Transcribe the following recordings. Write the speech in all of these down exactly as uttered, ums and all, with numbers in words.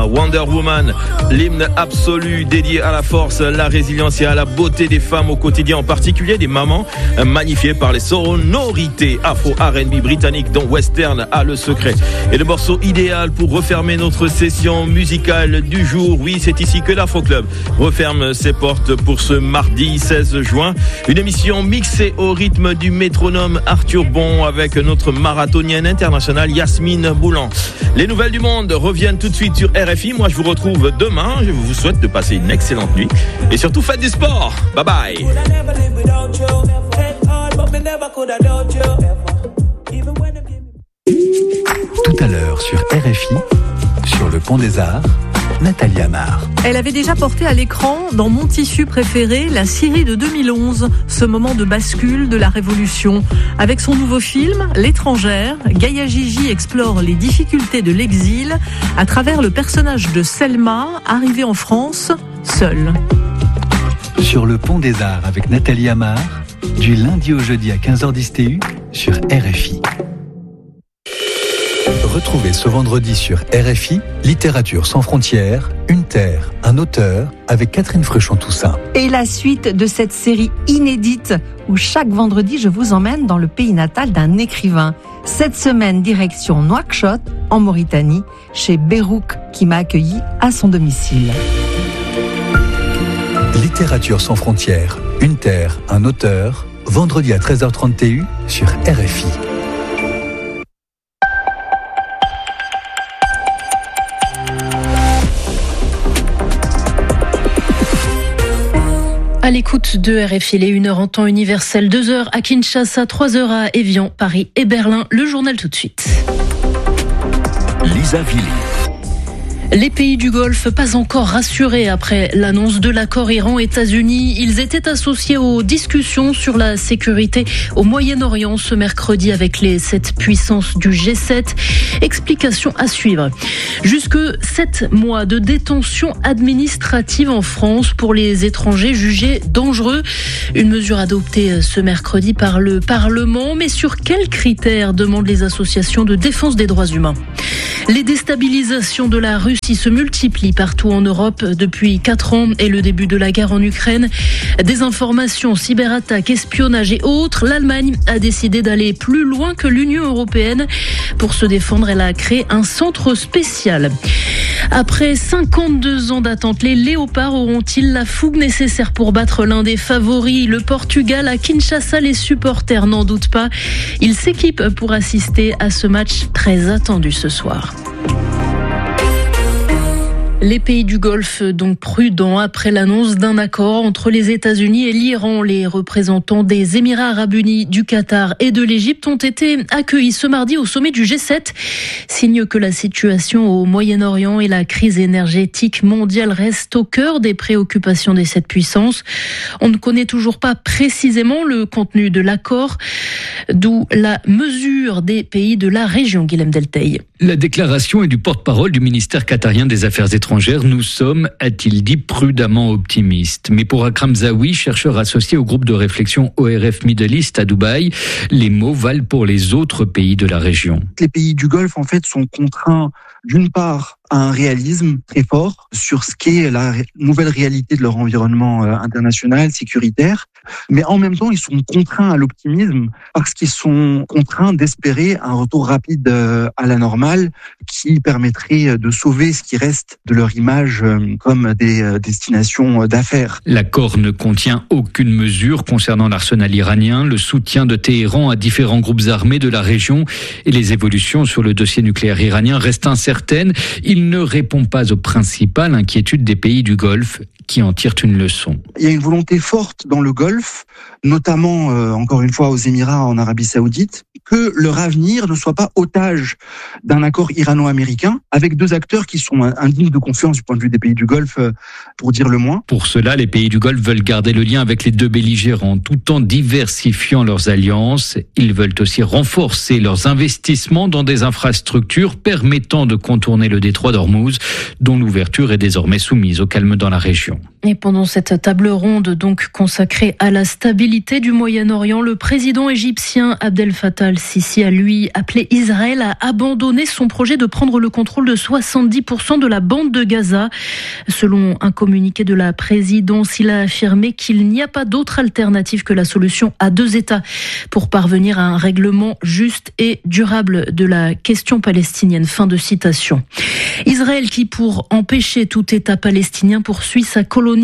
Wonder Woman, l'hymne absolu dédié à la force, la résilience et à la beauté des femmes au quotidien, en particulier des mamans, magnifiées par les sonorités afro-R and B britanniques dont Western a le secret. Et le morceau idéal pour refermer notre session musicale du jour, oui, c'est ici que l'Afro Club referme ses portes pour ce mardi seize juin. Une émission mixée au rythme du métronome Arthur Bon avec notre marathonienne internationale Yasmine Boulan. Les nouvelles du monde reviennent tout de suite sur R F I. Moi, je vous retrouve demain. Je vous souhaite de passer une excellente nuit. Et surtout, faites du sport. Bye bye. Tout à l'heure sur R F I, sur le Pont des Arts, Nathalie Amar. Elle avait déjà porté à l'écran, dans Mon tissu préféré, la Syrie de deux mille onze, ce moment de bascule de la Révolution. Avec son nouveau film, L'étrangère, Gaïa Gigi explore les difficultés de l'exil à travers le personnage de Selma, arrivée en France, seule. Sur le Pont des Arts avec Nathalie Amar, du lundi au jeudi à quinze heures dix T U sur R F I. Retrouvez ce vendredi sur R F I, Littérature sans frontières, une terre, un auteur, avec Catherine Fruchon-Toussaint. Et la suite de cette série inédite, où chaque vendredi je vous emmène dans le pays natal d'un écrivain. Cette semaine, direction Nouakchott, en Mauritanie, chez Berouk, qui m'a accueilli à son domicile. Littérature sans frontières, une terre, un auteur, vendredi à treize heures trente T U sur R F I. À l'écoute de R F I, les une heure en temps universel, deux heures à Kinshasa, trois heures à Évian, Paris et Berlin. Le journal tout de suite. Lisa Vili. Les pays du Golfe, pas encore rassurés après l'annonce de l'accord Iran-États-Unis. Ils étaient associés aux discussions sur la sécurité au Moyen-Orient ce mercredi avec les sept puissances du G sept. Explication à suivre. Jusque sept mois de détention administrative en France pour les étrangers jugés dangereux. Une mesure adoptée ce mercredi par le Parlement. Mais sur quels critères demandent les associations de défense des droits humains ? Les déstabilisations de la Russie se multiplient partout en Europe depuis quatre ans et le début de la guerre en Ukraine. Désinformation, cyberattaques, espionnage et autres. L'Allemagne a décidé d'aller plus loin que l'Union européenne. Pour se défendre, elle a créé un centre spécial. Après cinquante-deux ans d'attente, les Léopards auront-ils la fougue nécessaire pour battre l'un des favoris, le Portugal? À Kinshasa, les supporters n'en doutent pas. Ils s'équipent pour assister à ce match très attendu ce soir. Les pays du Golfe, donc prudents après l'annonce d'un accord entre les États-Unis et l'Iran. Les représentants des Émirats arabes unis, du Qatar et de l'Égypte ont été accueillis ce mardi au sommet du G sept. Signe que la situation au Moyen-Orient et la crise énergétique mondiale restent au cœur des préoccupations des sept puissances. On ne connaît toujours pas précisément le contenu de l'accord, d'où la mesure des pays de la région. Guilhem Delteil. La déclaration est du porte-parole du ministère qatarien des Affaires étrangères. Nous sommes, a-t-il dit, prudemment optimistes. Mais pour Akram Zawi, chercheur associé au groupe de réflexion O R F Middle East à Dubaï, les mots valent pour les autres pays de la région. Les pays du Golfe, en fait, sont contraints, d'une part, à un réalisme très fort sur ce qu'est la nouvelle réalité de leur environnement international, sécuritaire. Mais en même temps, ils sont contraints à l'optimisme parce qu'ils sont contraints d'espérer un retour rapide à la normale qui permettrait de sauver ce qui reste de leur image comme des destinations d'affaires. L'accord ne contient aucune mesure concernant l'arsenal iranien, le soutien de Téhéran à différents groupes armés de la région et les évolutions sur le dossier nucléaire iranien restent incertaines. Il ne répond pas aux principales inquiétudes des pays du Golfe qui en tirent une leçon. Il y a une volonté forte dans le Golfe, notamment, euh, encore une fois, aux Émirats, en Arabie Saoudite, que leur avenir ne soit pas otage d'un accord irano-américain avec deux acteurs qui sont indignes de confiance du point de vue des pays du Golfe, pour dire le moins. Pour cela, les pays du Golfe veulent garder le lien avec les deux belligérants tout en diversifiant leurs alliances. Ils veulent aussi renforcer leurs investissements dans des infrastructures permettant de contourner le détroit d'Ormuz, dont l'ouverture est désormais soumise au calme dans la région. région. Et pendant cette table ronde donc consacrée à la stabilité du Moyen-Orient, le président égyptien Abdel Fattah el-Sisi a lui appelé Israël à abandonner son projet de prendre le contrôle de soixante-dix pour cent de la bande de Gaza. Selon un communiqué de la présidence, il a affirmé qu'il n'y a pas d'autre alternative que la solution à deux États pour parvenir à un règlement juste et durable de la question palestinienne. Fin de citation. Israël qui, pour empêcher tout État palestinien, poursuit sa colonisation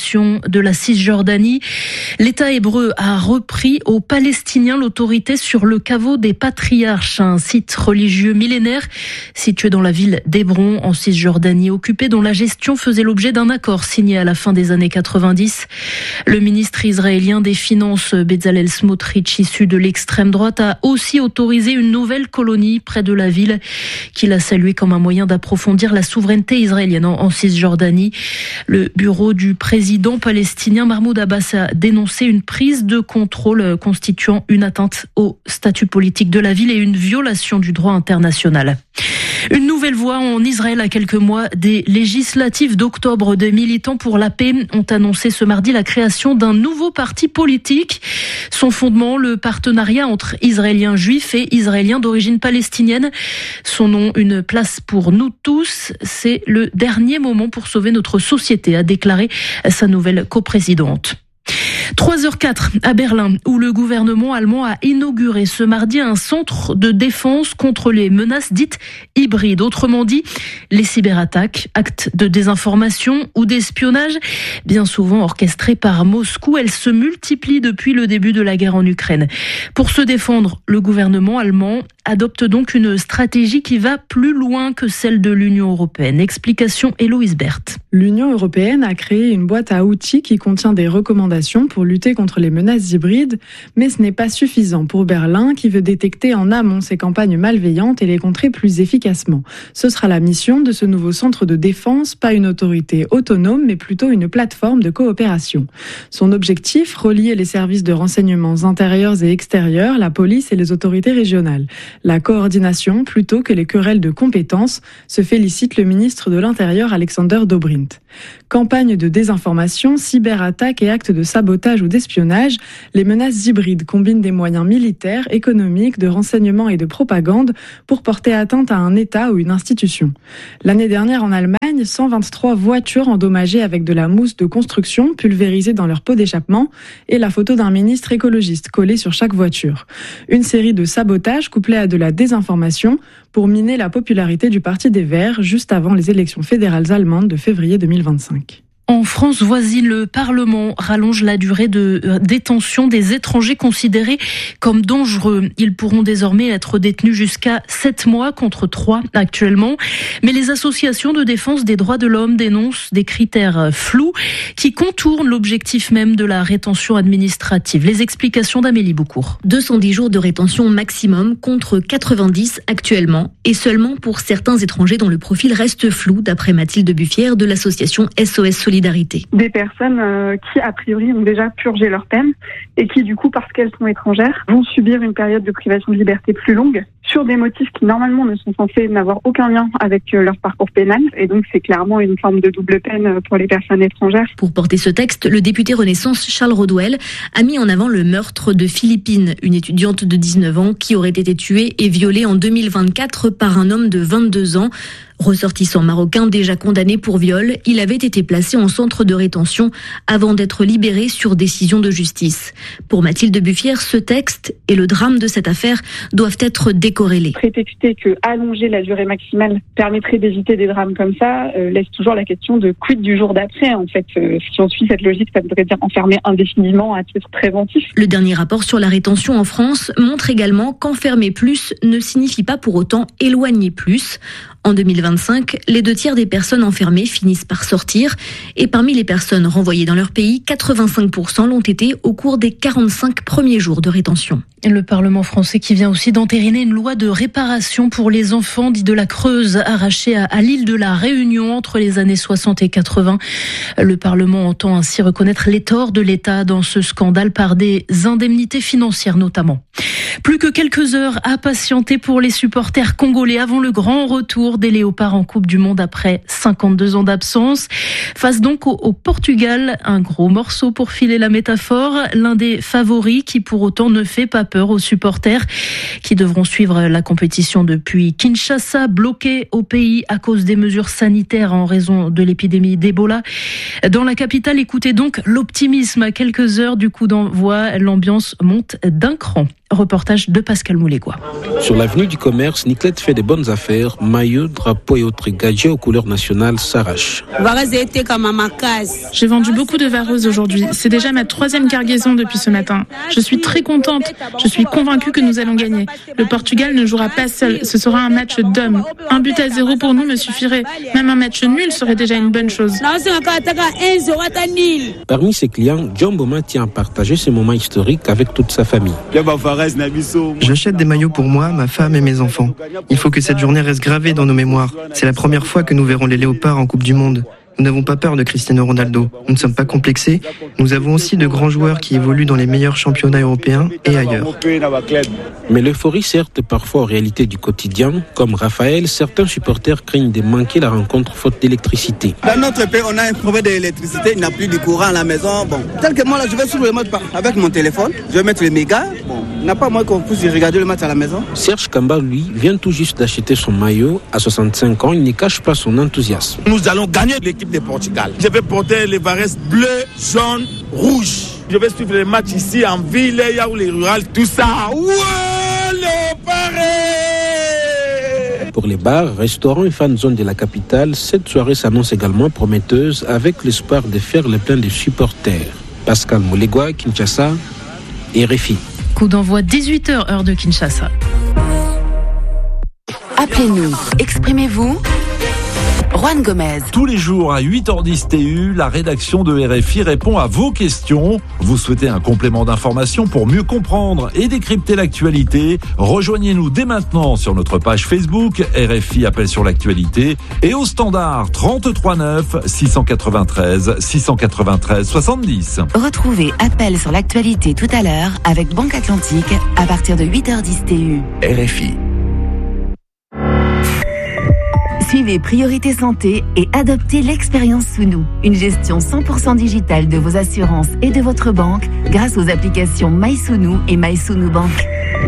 de la Cisjordanie. L'État hébreu a repris aux Palestiniens l'autorité sur le caveau des Patriarches, un site religieux millénaire situé dans la ville d'Hébron en Cisjordanie occupée, dont la gestion faisait l'objet d'un accord signé à la fin des années quatre-vingt-dix. Le ministre israélien des Finances Bezalel Smotrich, issu de l'extrême droite, a aussi autorisé une nouvelle colonie près de la ville qu'il a salué comme un moyen d'approfondir la souveraineté israélienne en Cisjordanie. Le bureau du président palestinien Mahmoud Abbas a dénoncé une prise de contrôle constituant une atteinte au statut politique de la ville et une violation du droit international. Une nouvelle voix en Israël à quelques mois des législatives d'octobre. Des militants pour la paix ont annoncé ce mardi la création d'un nouveau parti politique. Son fondement, le partenariat entre Israéliens juifs et Israéliens d'origine palestinienne. Son nom, une place pour nous tous. C'est le dernier moment pour sauver notre société, a déclaré sa nouvelle coprésidente. trois heures quatre à Berlin, où le gouvernement allemand a inauguré ce mardi un centre de défense contre les menaces dites hybrides. Autrement dit, les cyberattaques, actes de désinformation ou d'espionnage, bien souvent orchestrés par Moscou, elles se multiplient depuis le début de la guerre en Ukraine. Pour se défendre, le gouvernement allemand adopte donc une stratégie qui va plus loin que celle de l'Union européenne. Explication Héloïse Berthe. L'Union européenne a créé une boîte à outils qui contient des recommandations pour lutter contre les menaces hybrides, mais ce n'est pas suffisant pour Berlin qui veut détecter en amont ces campagnes malveillantes et les contrer plus efficacement. Ce sera la mission de ce nouveau centre de défense, pas une autorité autonome, mais plutôt une plateforme de coopération. Son objectif, relier les services de renseignements intérieurs et extérieurs, la police et les autorités régionales. La coordination plutôt que les querelles de compétences, se félicite le ministre de l'Intérieur Alexander Dobrindt. Campagne de désinformation, cyberattaques et actes de sabotage ou d'espionnage, les menaces hybrides combinent des moyens militaires, économiques, de renseignement et de propagande pour porter atteinte à un État ou une institution. L'année dernière en Allemagne, cent vingt-trois voitures endommagées avec de la mousse de construction pulvérisée dans leur pot d'échappement et la photo d'un ministre écologiste collée sur chaque voiture. Une série de sabotages couplés à de la désinformation pour miner la popularité du Parti des Verts juste avant les élections fédérales allemandes de février deux mille vingt-cinq. En France voisine, le Parlement rallonge la durée de détention des étrangers considérés comme dangereux. Ils pourront désormais être détenus jusqu'à sept mois contre trois actuellement. Mais les associations de défense des droits de l'homme dénoncent des critères flous qui contournent l'objectif même de la rétention administrative. Les explications d'Amélie Boucourt. deux cent dix jours de rétention maximum contre quatre-vingt-dix actuellement et seulement pour certains étrangers dont le profil reste flou, d'après Mathilde Buffière de l'association S O S Solidarité. Des personnes euh, qui, a priori, ont déjà purgé leur peine et qui, du coup, parce qu'elles sont étrangères, vont subir une période de privation de liberté plus longue sur des motifs qui, normalement, ne sont censés n'avoir aucun lien avec euh, leur parcours pénal. Et donc, c'est clairement une forme de double peine pour les personnes étrangères. Pour porter ce texte, le député Renaissance Charles Rodwell a mis en avant le meurtre de Philippine, une étudiante de dix-neuf ans qui aurait été tuée et violée en deux mille vingt-quatre par un homme de vingt-deux ans. Ressortissant marocain déjà condamné pour viol, il avait été placé en centre de rétention avant d'être libéré sur décision de justice. Pour Mathilde Buffière, ce texte et le drame de cette affaire doivent être décorrélés. Prétexter que allonger la durée maximale permettrait d'éviter des drames comme ça euh, laisse toujours la question de quid du jour d'après. En fait, euh, si on suit cette logique, ça voudrait dire enfermer indéfiniment à titre préventif. Le dernier rapport sur la rétention en France montre également qu'enfermer plus ne signifie pas pour autant éloigner plus. En deux mille vingt-cinq, les deux tiers des personnes enfermées finissent par sortir et parmi les personnes renvoyées dans leur pays, quatre-vingt-cinq pour cent l'ont été au cours des quarante-cinq premiers jours de rétention. Et le Parlement français qui vient aussi d'entériner une loi de réparation pour les enfants dits de la Creuse arrachés à, à l'île de la Réunion entre les années soixante et quatre-vingts. Le Parlement entend ainsi reconnaître les torts de l'État dans ce scandale par des indemnités financières notamment. Plus que quelques heures à patienter pour les supporters congolais avant le grand retour des Léopards Léopards en Coupe du Monde après cinquante-deux ans d'absence. Face donc au, au Portugal, un gros morceau pour filer la métaphore, l'un des favoris qui pour autant ne fait pas peur aux supporters qui devront suivre la compétition depuis Kinshasa, bloqué au pays à cause des mesures sanitaires en raison de l'épidémie d'Ebola. Dans la capitale, écoutez donc l'optimisme à quelques heures du coup d'envoi, l'ambiance monte d'un cran. Reportage de Pascal Moulégois. Sur l'avenue du Commerce, Niclette fait des bonnes affaires. Maillots, drapeaux et autres gadgets aux couleurs nationales s'arrachent. J'ai vendu beaucoup de vareuses aujourd'hui. C'est déjà ma troisième cargaison depuis ce matin. Je suis très contente. Je suis convaincue que nous allons gagner. Le Portugal ne jouera pas seul. Ce sera un match d'hommes. Un but à zéro pour nous me suffirait. Même un match nul serait déjà une bonne chose. Parmi ses clients, John Boma tient à partager ce moment historique avec toute sa famille. J'achète des maillots pour moi, ma femme et mes enfants. Il faut que cette journée reste gravée dans nos mémoires. C'est la première fois que nous verrons les Léopards en Coupe du Monde. Nous n'avons pas peur de Cristiano Ronaldo. Nous ne sommes pas complexés. Nous avons aussi de grands joueurs qui évoluent dans les meilleurs championnats européens et ailleurs. Mais l'euphorie sert parfois aux réalités du quotidien. Comme Raphaël, certains supporters craignent de manquer la rencontre faute d'électricité. Dans notre pays, on a un problème d'électricité. Il n'y a plus de courant à la maison. Bon, tel que moi, là, je vais suivre le match avec mon téléphone. Je vais mettre les mégas. Bon, il n'y a pas moins qu'on puisse regarder le match à la maison. Serge Kamba, lui, vient tout juste d'acheter son maillot. À soixante-cinq ans, il ne cache pas son enthousiasme. Nous allons gagner l'équipe de Portugal. Je vais porter les varesses bleues, jaunes, rouges. Je vais suivre les matchs ici en ville, où les rurales, tout ça. Ouais, le pareil. Pour les bars, restaurants et fan zone de la capitale, cette soirée s'annonce également prometteuse avec l'espoir de faire le plein de supporters. Pascal Moulégois, Kinshasa, R F I. Coup d'envoi dix-huit heures heure de Kinshasa. Appelez-nous, exprimez-vous. Juan Gomez. Tous les jours à huit heures dix T U, la rédaction de R F I répond à vos questions. Vous souhaitez un complément d'information pour mieux comprendre et décrypter l'actualité? Rejoignez-nous dès maintenant sur notre page Facebook R F I Appel sur l'actualité et au standard trente-trois neuf six cent quatre-vingt-treize six cent quatre-vingt-treize soixante-dix. Retrouvez Appel sur l'actualité tout à l'heure avec Banque Atlantique à partir de huit heures dix T U. R F I. Suivez Priorité Santé et adoptez l'expérience Sounou, une gestion cent pour cent digitale de vos assurances et de votre banque grâce aux applications MySounou et MySounou Bank.